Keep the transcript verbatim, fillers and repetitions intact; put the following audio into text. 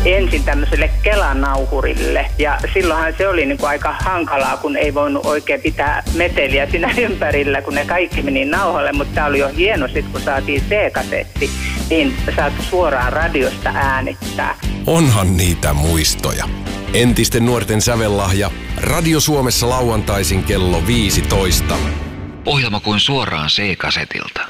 ensin tämmöiselle Kelanauhurille. Ja silloinhan se oli niin kuin aika hankalaa, kun ei voinut oikein pitää meteliä siinä ympärillä, kun ne kaikki meni nauhalle. Mutta tämä oli jo hieno sitten, kun saatiin C-kasetti, niin saat suoraan radiosta äänittää. Onhan niitä muistoja. Entisten nuorten sävellahja. Radio Suomessa lauantaisin kello viisitoista. Ohjelma kuin suoraan C-kasetilta.